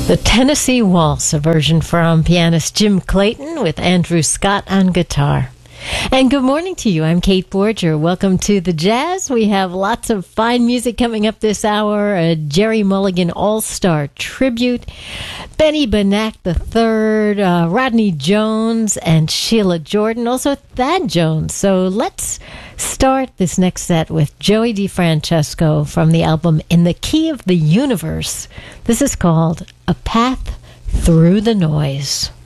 The Tennessee Waltz, a version from pianist Jim Clayton with Andrew Scott on guitar. And good morning to you. I'm Kate Borger. Welcome to the Jazz. We have lots of fine music coming up this hour. A Jerry Mulligan All-Star tribute, Benny Benack III, Rodney Jones, and Sheila Jordan, also Thad Jones. So let's start this next set with Joey DeFrancesco from the album In the Key of the Universe. This is called A Path Through the Noise.